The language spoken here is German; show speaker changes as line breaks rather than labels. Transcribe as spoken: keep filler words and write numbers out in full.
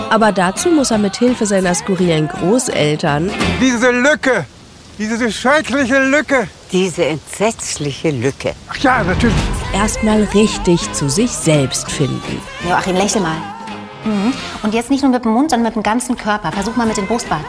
Aber dazu muss er mit Hilfe seiner skurrilen Großeltern
Diese Lücke, diese schreckliche Lücke.
Diese entsetzliche Lücke.
Ach ja, natürlich.
erstmal richtig zu sich selbst finden.
Joachim, lächel mal. Mhm. Und jetzt nicht nur mit dem Mund, sondern mit dem ganzen Körper. Versuch mal mit dem Brustbart.